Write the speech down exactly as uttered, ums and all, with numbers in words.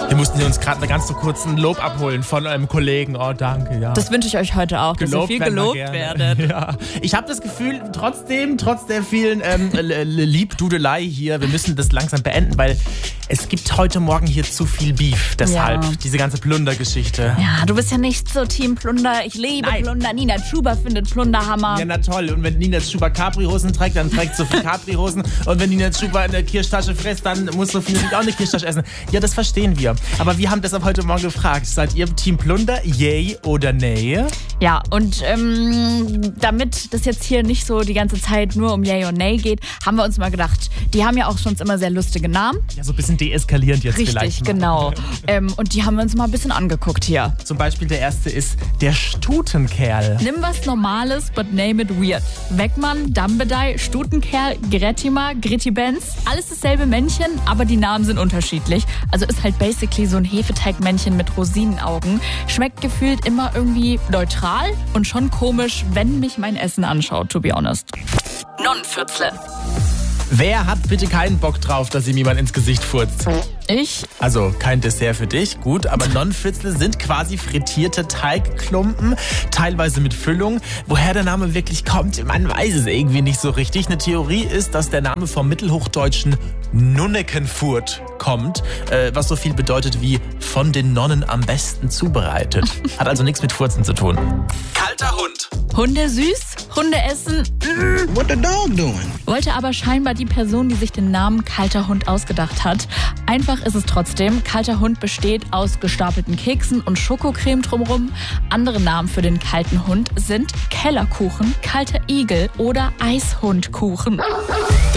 Wir mussten uns gerade einen ganz so kurzen Lob abholen von einem Kollegen. Oh, danke, ja. Das wünsche ich euch heute auch, dass ihr viel gelobt werdet. Ja. Ich habe das Gefühl, trotzdem, trotz der vielen ähm, Liebdudelei hier, wir müssen das langsam beenden, weil es gibt heute Morgen hier zu viel Beef. Deshalb Ja. diese ganze Plundergeschichte. Ja, du bist ja nicht so Team Plunder. Ich liebe Nein. Plunder. Nina Schuber findet Plunderhammer. Ja, na toll. Und wenn Nina Schuber Capri-Hosen trägt, dann trägt Sophie Capri-Hosen. Und wenn Nina Schuber eine Kirschtasche frisst, dann muss Sophie natürlich auch eine Kirschtasche essen. Ja, das verstehen wir. Aber wir haben deshalb heute Morgen gefragt, seid ihr Team Plunder, yay oder nay? Ja, und ähm, damit das jetzt hier nicht so die ganze Zeit nur um Yay und Nay geht, haben wir uns mal gedacht, die haben ja auch schon immer sehr lustige Namen. Ja, so ein bisschen deeskalierend jetzt Richtig, vielleicht. Mal. genau. ähm, und die haben wir uns mal ein bisschen angeguckt hier. Zum Beispiel der erste ist der Stutenkerl. Nimm was Normales, but name it weird. Weckmann, Dambedei, Stutenkerl, Grettima, Gritti Benz. Alles dasselbe Männchen, aber die Namen sind unterschiedlich. Also ist halt basically so ein Hefeteigmännchen mit Rosinenaugen. Schmeckt gefühlt immer irgendwie neutral und schon komisch, wenn mich mein Essen anschaut, to be honest. Nonnenfürzle. Wer hat bitte keinen Bock drauf, dass ihm jemand ins Gesicht furzt? Ich? Also kein Dessert für dich, gut, aber Nonnenfürzle sind quasi frittierte Teigklumpen, teilweise mit Füllung. Woher der Name wirklich kommt, man weiß es irgendwie nicht so richtig. Eine Theorie ist, dass der Name vom mittelhochdeutschen Nunnekenfurt kommt, äh, was so viel bedeutet wie von den Nonnen am besten zubereitet. Hat also nichts mit Furzen zu tun. Kalter Hund. Hunde süß, Hunde essen. Mm. What the dog doing? Wollte aber scheinbar die Person, die sich den Namen Kalter Hund ausgedacht hat. Einfach ist es trotzdem. Kalter Hund besteht aus gestapelten Keksen und Schokocreme drumherum. Andere Namen für den kalten Hund sind Kellerkuchen, kalter Igel oder Eishundkuchen.